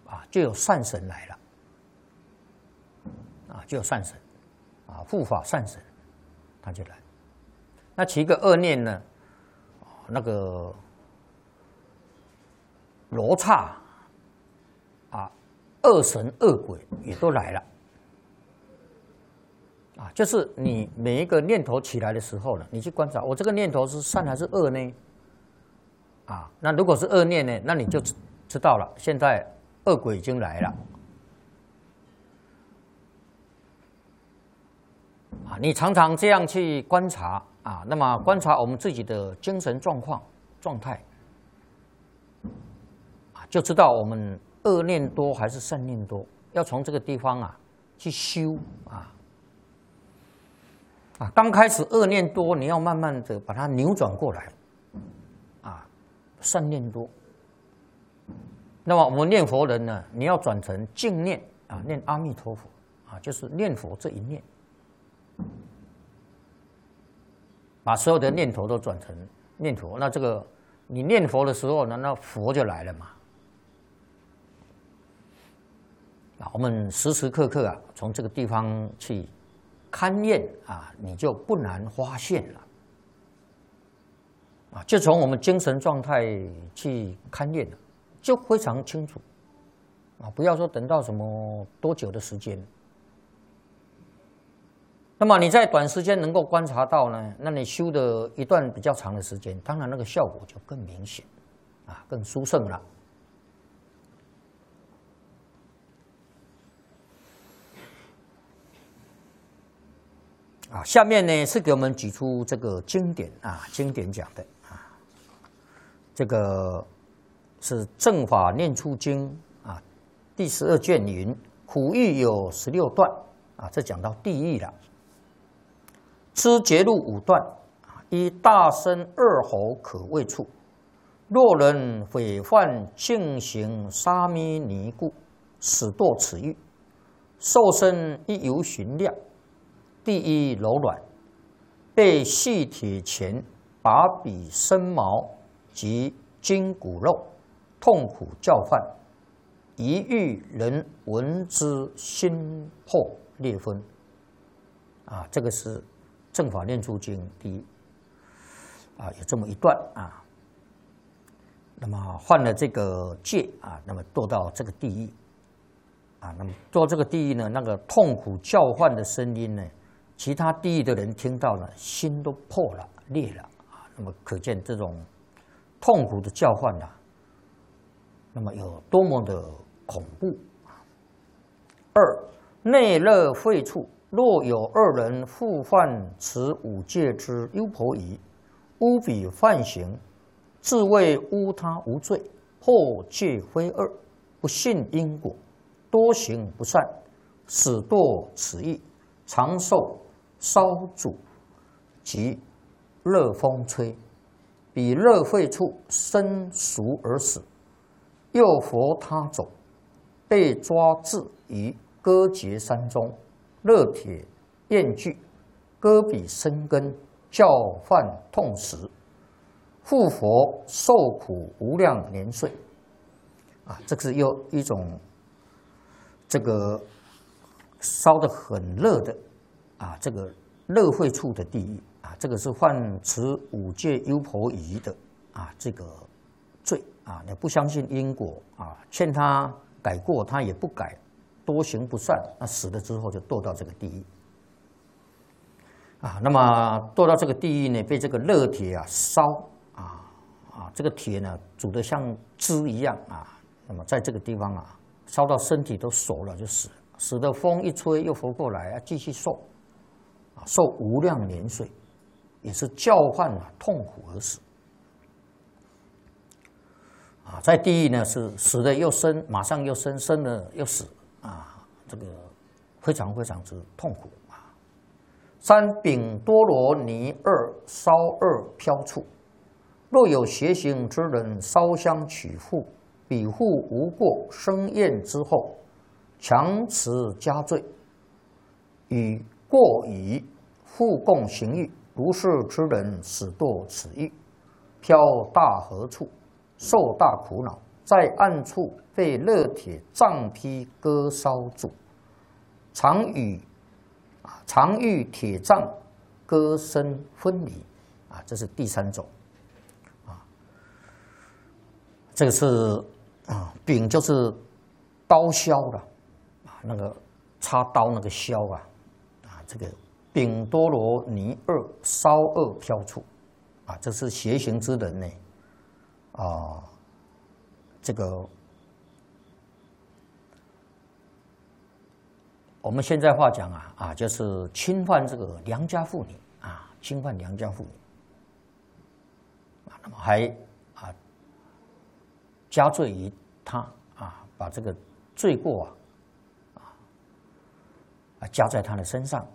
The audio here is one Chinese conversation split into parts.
就有善神来了，就有善神，护法善神，他就来。那起一个恶念呢，那个罗刹恶神恶鬼也都来了，就是你每一个念头起来的时候呢，你去观察，我这个念头是善还是恶呢？那如果是恶念呢，那你就知道了，现在恶鬼已经来了。你常常这样去观察那么观察我们自己的精神状态，就知道我们恶念多还是善念多，要从这个地方去修刚开始恶念多，你要慢慢的把它扭转过来善念多。那么我们念佛人呢，你要转成净念念阿弥陀佛就是念佛这一念，把所有的念头都转成念佛。那这个你念佛的时候呢，那佛就来了嘛。我们时时刻刻从这个地方去勘验你就不难发现了就从我们精神状态去勘验了，就非常清楚不要说等到什么多久的时间。那么你在短时间能够观察到呢，那你修的一段比较长的时间，当然那个效果就更明显更殊胜了。下面呢是给我们举出这个经典经典讲的这个是《正法念处经》第12卷云：苦欲有16段这讲到地狱了。知节路5段，依大身2喉可畏处。若人毁犯净行沙弥尼故，使堕此狱。受身一由寻量，第一柔软，被细铁钳拔彼身毛及筋骨肉，痛苦叫唤，一欲人闻之心破裂分。这个是《正法念处经》第一有这么一段那么犯了这个戒那么堕到这个地狱那么堕这个地狱呢，那个痛苦叫唤的声音呢，其他地狱的人听到了，心都破了裂了那么可见这种痛苦的叫唤那么有多么的恐怖2内乐废处，若有2人互犯此5戒之优婆夷，污彼犯行，自谓污他无罪，破戒非2，不信因果，多行不善，使堕此狱，长受烧煮及热风吹，彼热废处生熟而死，又佛他走，被抓至于割截山中，热铁焰炬，割彼身根，叫唤痛死，复佛受苦无量年岁这是又一种这个烧得很热的这个热废处的地狱这个是犯持5戒优婆夷的这个罪你不相信因果劝他改过他也不改，多行不善，那死了之后就堕到这个地狱那么堕到这个地狱呢，被这个热铁烧这个铁呢煮得像汁一样那么在这个地方烧到身体都熟了就死了，死的风一吹又活过来继续受受无量年岁，也是叫唤痛苦而死在地狱呢是死了又生，马上又生，生了又死这个非常非常之痛苦3丙多罗尼2烧2飘处，若有邪行之人烧香取护，彼护无过生厌之后，强持加罪，与过以互共行狱，如是之人使堕此狱，飘大河处，受大苦恼， 在暗处被热铁杖劈割烧煮，常遇铁杖割身分离啊，这是第3种啊。这个是丙就是刀削了啊，那个插刀那个削啊这个丙多罗尼2烧2飘处啊，这是邪行之人呢这个我们现在话讲就是侵犯这个良家妇女啊，侵犯良家妇女啊，那么还加罪于他把这个罪过加在他的身上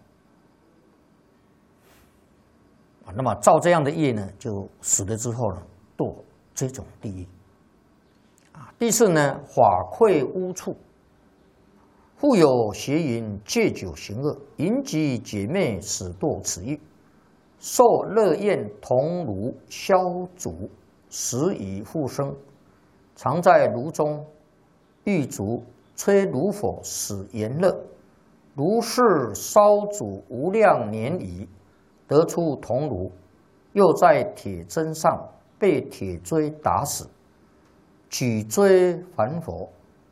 那么造这样的业呢，就死了之后呢，堕这种地狱第4呢，法愧污处。复有邪淫戒酒行恶，淫及姐妹，使堕此狱。受热焰铜炉烧煮，食以复生。常在炉中狱卒吹炉火，使炎热。如是烧煮无量年矣，得出铜炉，又在铁砧上被铁锥打死，举锥还佛。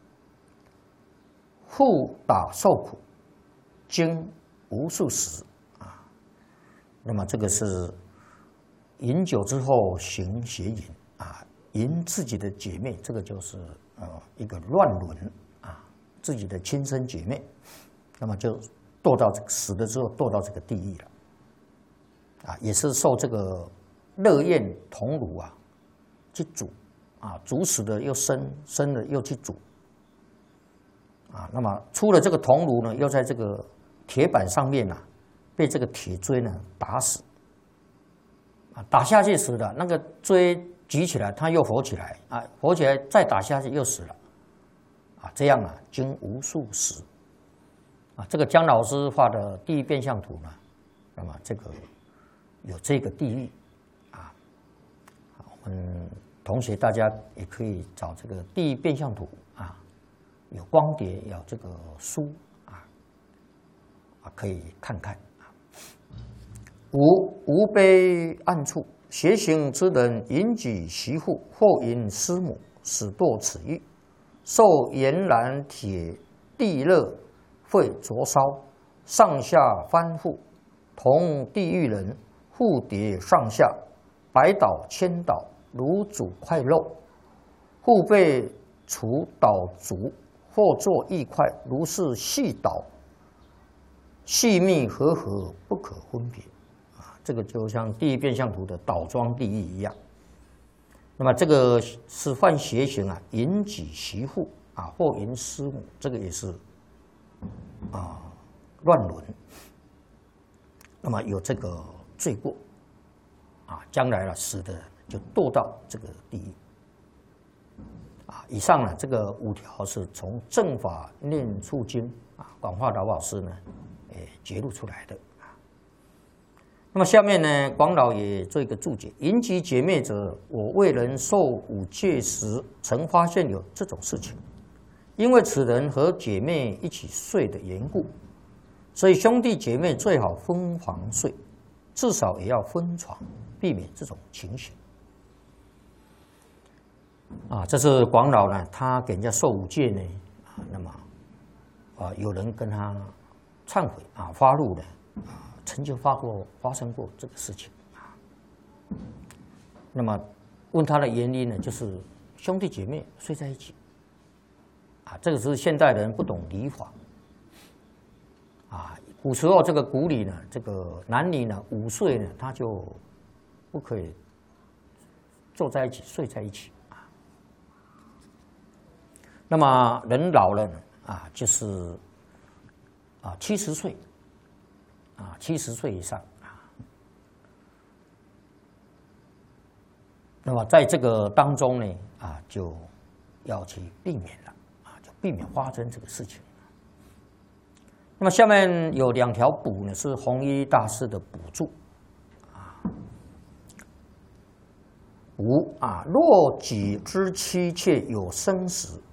互打受苦，经无数时那么这个是饮酒之后行邪淫淫自己的姐妹，这个就是一个乱伦自己的亲生姐妹，那么就堕到死了之后堕到这个地狱了也是受这个热焰铜炉去煮煮死的又生，生了又去煮那么出了这个铜炉呢，又在这个铁板上面被这个铁锥呢打死打下去死了，那个锥举起来，它又活起来活起来再打下去又死了这样经无数死这个姜老师画的地狱变相图呢，那么这个有这个地狱我们同学大家也可以找这个地狱变相图有光碟，有这个书可以看看无悲暗处，邪行之人淫己媳妇，或淫师母，使堕此狱。受炎燃铁地热，会灼烧，上下翻覆，同地狱人互叠上下，百倒千倒，如煮块肉，互被除倒足。或作一块，如是细倒，细密合合，不可分别这个就像地狱变相图的倒装地狱一样。那么这个是犯邪行淫己媳妇或淫师母，这个也是乱伦。那么有这个罪过将来死的就堕到这个地狱。以上呢，这个5条是从《正法念处经》广化老师呢，揭露出来的那么下面呢，广老也做一个注解：淫及姐妹者，我为人受5戒时，曾发现有这种事情，因为此人和姐妹一起睡的缘故，所以兄弟姐妹最好分房睡，至少也要分床，避免这种情形。这是广老呢，他给人家受5戒呢，那么有人跟他忏悔发怒的曾经发生过这个事情那么问他的原因呢，就是兄弟姐妹睡在一起这个是现代人不懂礼法古时候这个古礼呢，这个男女呢5岁呢，他就不可以坐在一起睡在一起那么人老了就是70岁70岁以上那么在这个当中呢就要去避免了就避免发生这个事情。那么下面有2条补呢，是弘一大师的补注 5若己之妻妾有生死，